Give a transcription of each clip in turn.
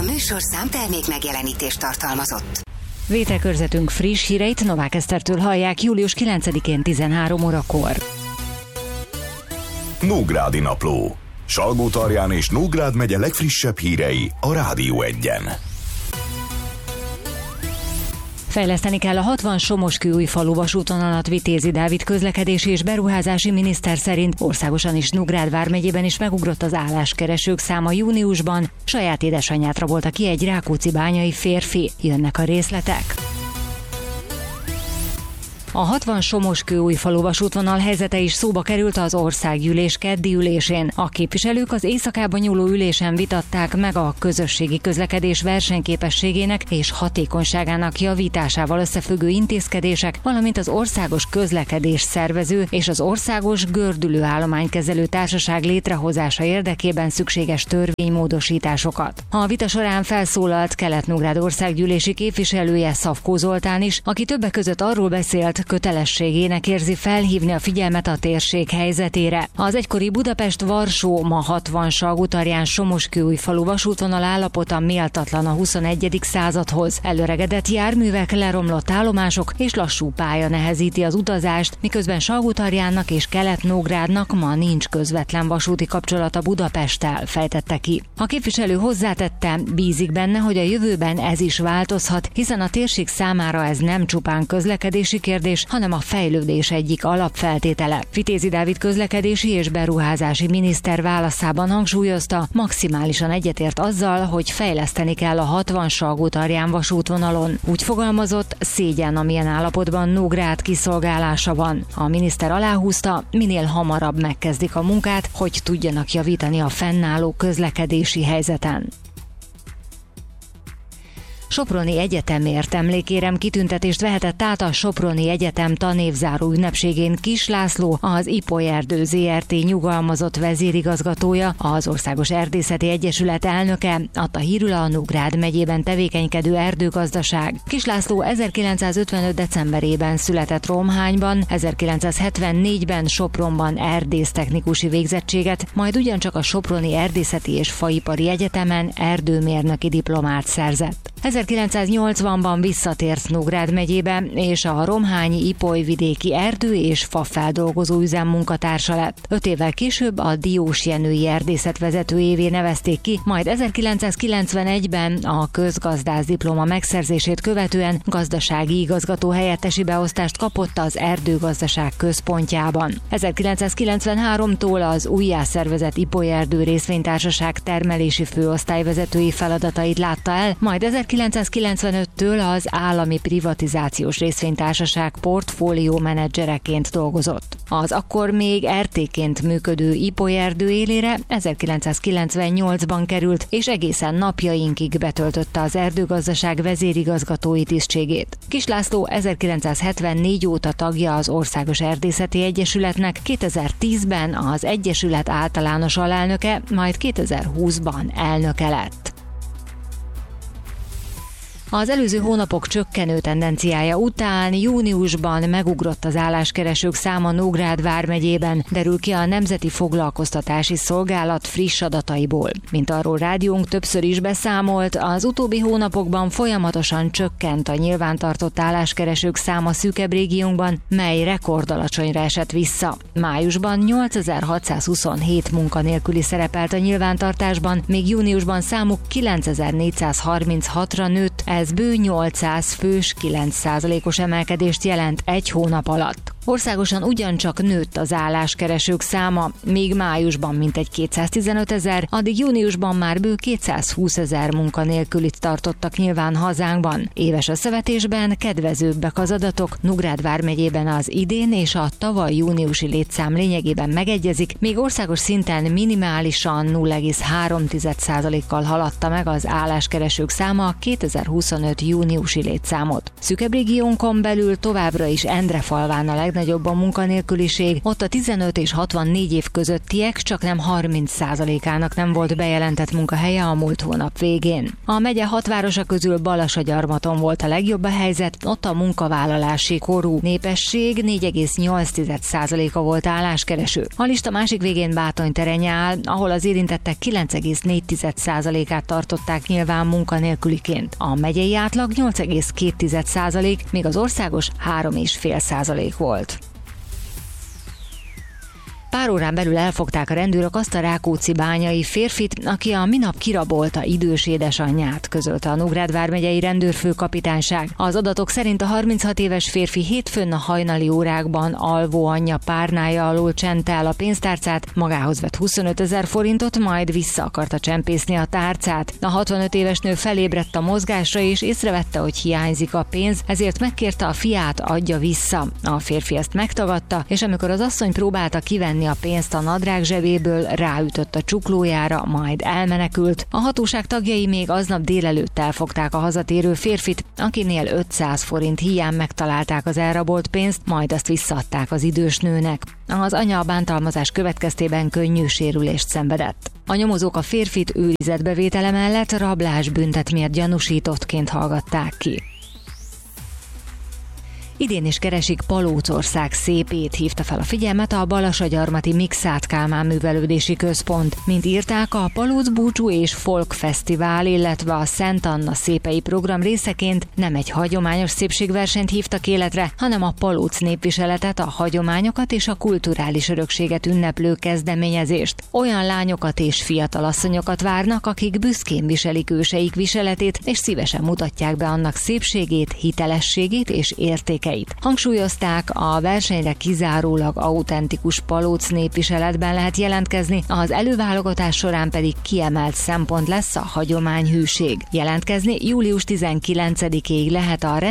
A műsorszám termék megjelenítést tartalmazott. Vételkörzetünk friss híreit Novák Esztertől hallják július 9-én 13 órakor. Nógrádi Napló. Salgótarján és Nógrád megye legfrissebb hírei a Rádió Egyen. Fejleszteni kell a 60 Somoskő-Újfalu vasútvonalat. Vitézi Dávid közlekedési és beruházási miniszter szerint országosan is Nógrád vármegyében is megugrott az álláskeresők száma júniusban. Saját édesanyját rabolta ki egy rákóczibányai férfi. Jönnek a részletek. A 60 Somoskő-Újfalu vasútvonal helyzete is szóba került az országgyűlés keddi ülésén. A képviselők az éjszakában nyúló ülésen vitatták meg a közösségi közlekedés versenyképességének és hatékonyságának javításával összefüggő intézkedések, valamint az országos közlekedés szervező és az országos gördülő állománykezelő társaság létrehozása érdekében szükséges törvénymódosításokat. A vita során felszólalt Kelet-Nógrád országgyűlési képviselője, Szafkó Zoltán is, aki többek között arról beszélt, kötelességének érzi felhívni a figyelmet a térség helyzetére. Az egykori Budapest-Varsó, ma 60 Salgótarján Somoskő-Újfalu vasútvonal állapota méltatlan a 21. századhoz. Előregedett járművek, leromlott állomások és lassú pálya nehezíti az utazást, miközben Salgótarjánnak és Kelet-Nógrádnak ma nincs közvetlen vasúti kapcsolata Budapesttel, fejtette ki. A képviselő hozzátette, bízik benne, hogy a jövőben ez is változhat, hiszen a térség számára ez nem csupán közlekedési kérdés, hanem a fejlődés egyik alapfeltétele. Vitézi Dávid közlekedési és beruházási miniszter válaszában hangsúlyozta, maximálisan egyetért azzal, hogy fejleszteni kell a 60 Salgótarján vasútvonalon. Úgy fogalmazott, szégyen, amilyen állapotban Nógrád kiszolgálása van. A miniszter aláhúzta, minél hamarabb megkezdik a munkát, hogy tudjanak javítani a fennálló közlekedési helyzeten. Soproni Egyetemért emlékérem kitüntetést vehetett át a Soproni Egyetem tanévzáró ünnepségén Kiss László, az Ipoly Erdő Zrt. Nyugalmazott vezérigazgatója, az Országos Erdészeti Egyesület elnöke, adta hírül a Nógrád megyében tevékenykedő erdőgazdaság. Kiss László 1955. decemberében született Romhányban, 1974-ben Sopronban erdésztechnikusi végzettséget, majd ugyancsak a Soproni Erdészeti és Faipari Egyetemen erdőmérnöki diplomát szerzett. 1980-ban visszatért Nógrád megyébe, és a romhányi Ipoly vidéki erdő- és fafeldolgozó üzem munkatársa lett. 5 évvel később a Diós Jenői erdészet vezetőjévé nevezték ki, majd 1991-ben a közgazdász diploma megszerzését követően gazdasági igazgató helyettesi beosztást kapott az Erdőgazdaság központjában. 1993-tól az újjászervezett Ipoly Erdő Részvénytársaság termelési főosztályvezetői feladatait látta el, majd 1995-től az Állami Privatizációs Részvénytársaság portfólió menedzsereként dolgozott. Az akkor még RT-ként működő Ipoly Erdő élére 1998-ban került, és egészen napjainkig betöltötte az erdőgazdaság vezérigazgatói tisztségét. Kiss László 1974 óta tagja az Országos Erdészeti Egyesületnek, 2010-ben az Egyesület általános alelnöke, majd 2020-ban elnöke lett. Az előző hónapok csökkenő tendenciája után júniusban megugrott az álláskeresők száma Nógrád vármegyében, derül ki a Nemzeti Foglalkoztatási Szolgálat friss adataiból. Mint arról rádiónk többször is beszámolt, az utóbbi hónapokban folyamatosan csökkent a nyilvántartott álláskeresők száma szűkebb régiónkban, mely rekordalacsonyra esett vissza. Májusban 8627 munkanélküli szerepelt a nyilvántartásban, míg júniusban számuk 9436-ra nőtt, ez bő 800 fős, 9%-os emelkedést jelent egy hónap alatt. Országosan ugyancsak nőtt az álláskeresők száma, míg májusban mintegy 215 000, addig júniusban már bő 220 000 munkanélkülit tartottak nyilván hazánkban. Éves összevetésben kedvezőbbek az adatok, Nógrád vármegyében az idén és a tavaly júniusi létszám lényegében megegyezik, míg országos szinten minimálisan 0,3%-kal haladta meg az álláskeresők száma a 2025 júniusi létszámot. Szűkebb régiónkon belül továbbra is Endrefalván a legnagyobb a munkanélküliség, ott a 15 és 64 év közöttiek csaknem 30%-ának nem volt bejelentett munkahelye a múlt hónap végén. A megye 6 városa közül Balassagyarmaton volt a legjobb a helyzet, ott a munkavállalási korú népesség 4,8%-a volt álláskereső. A lista másik végén Bátonyterenye áll, ahol az érintettek 9,4%-át tartották nyilván munkanélküliként. A megyei átlag 8,2%, míg az országos 3,5% volt. Pár órán belül elfogták a rendőrök azt a rákóczibányai férfit, aki a minap kirabolta idős édesanyját, közölte a Nógrád vármegyei rendőrfőkapitányság. Az adatok szerint a 36 éves férfi hétfőn a hajnali órákban alvó anyja párnája alól csente el a pénztárcát, magához vett 25 000 forintot, majd vissza akarta csempészni a tárcát. A 65 éves nő felébredt a mozgásra és észrevette, hogy hiányzik a pénz, ezért megkérte a fiát, adja vissza. A férfi ezt megtagadta, és amikor az asszony próbálta kivenni a pénzt a nadrág zsebéből, ráütött a csuklójára, majd elmenekült. A hatóság tagjai még aznap délelőtt elfogták a hazatérő férfit, akinél 500 forint híján megtalálták az elrabolt pénzt, majd azt visszaadták az idős nőnek. Az anya a bántalmazás következtében könnyű sérülést szenvedett. A nyomozók a férfit őrizetbevétele mellett rablásbüntet miatt gyanúsítottként hallgatták ki. Idén is keresik Palócország szépét, hívta fel a figyelmet a Balassagyarmati Mikszáth Kálmán Művelődési Központ. Mint írták, a Palóc Búcsú és Folk Fesztivál, illetve a Szent Anna szépei program részeként nem egy hagyományos szépségversenyt hívtak életre, hanem a Palóc népviseletet, a hagyományokat és a kulturális örökséget ünneplő kezdeményezést. Olyan lányokat és fiatalasszonyokat várnak, akik büszkén viselik őseik viseletét, és szívesen mutatják be annak szépségét, hitelességét és értékeit. Hangsúlyozták, a versenyre kizárólag autentikus palóc népviseletben lehet jelentkezni, az előválogatás során pedig kiemelt szempont lesz a hagyományhűség. Jelentkezni július 19-ig lehet a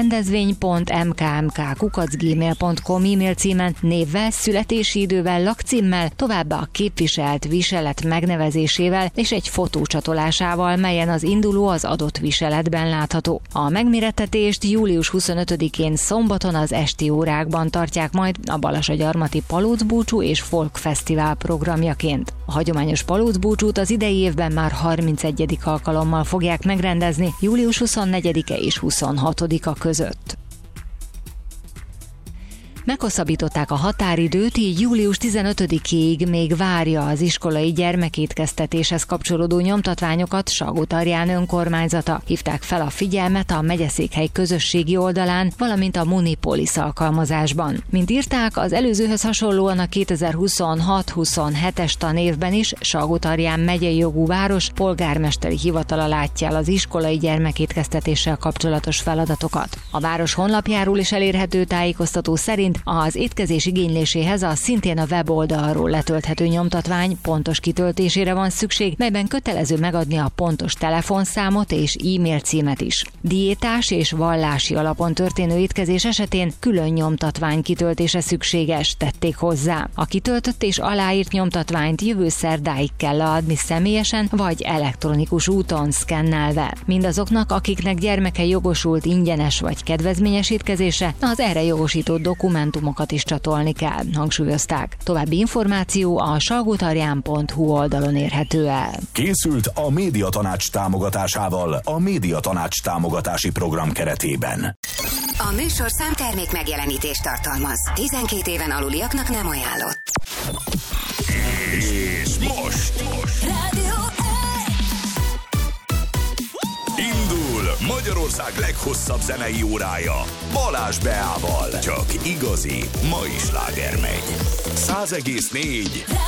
rendezvény.mkmk@gmail.com e-mail címen, névvel, születési idővel, lakcímmel, továbbá a képviselt viselet megnevezésével és egy fotócsatolásával, melyen az induló az adott viseletben látható. A megmérettetést július 25-én szombaton az esti órákban tartják majd a Balassagyarmati Palóc Búcsú és Folk Fesztivál programjaként. A hagyományos Palóc Búcsút az idei évben már 31. alkalommal fogják megrendezni, július 24-e és 26-a között. Meghosszabbították a határidőt, így július 15-ig még várja az iskolai gyermekétkeztetéshez kapcsolódó nyomtatványokat Salgótarján önkormányzata. Hívták fel a figyelmet a megyeszékhely közösségi oldalán, valamint a Munipolis alkalmazásban. Mint írták, az előzőhöz hasonlóan a 2026-27-es tanévben is Salgótarján megyei jogú város polgármesteri hivatala látja el az iskolai gyermekétkeztetéssel kapcsolatos feladatokat. A város honlapjáról is elérhető tájékoztató szerint az étkezés igényléséhez a szintén a weboldalról letölthető nyomtatvány pontos kitöltésére van szükség, melyben kötelező megadni a pontos telefonszámot és e-mail címet is. Diétás és vallási alapon történő étkezés esetén külön nyomtatvány kitöltése szükséges, tették hozzá. A kitöltött és aláírt nyomtatványt jövő szerdáig kell leadni személyesen vagy elektronikus úton szkennelve. Mindazoknak, akiknek gyermeke jogosult ingyenes vagy kedvezményes étkezésre, az erre jogosító dokumentumokat is csatolni kell, hangsúlyozták. További információ a salgotarján.hu oldalon érhető el. Készült a Médiatanács támogatásával a Médiatanács támogatási program keretében. A műsor számtermék megjelenítést tartalmaz. 12 éven aluliaknak nem ajánlott. És most indul Magyarország leghosszabb zenei órája Balázs Beával. Csak igazi mai sláger megy. 100,4